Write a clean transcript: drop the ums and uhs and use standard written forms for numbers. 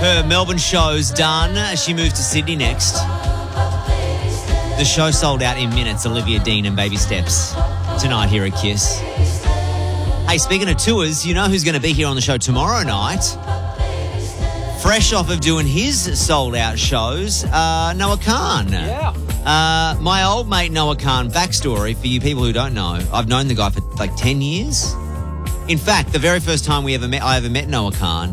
Her Melbourne show's done. She moves to Sydney next. The show sold out in minutes. Olivia Dean and Baby Steps tonight here at Kiss. Hey, speaking of tours, you know who's going to be here on the show tomorrow night? Fresh off of doing his sold-out shows, Noah Khan. Yeah. My old mate Noah Khan, backstory for you people who don't know, I've known the guy for like 10 years. In fact, the very first time I ever met Noah Khan,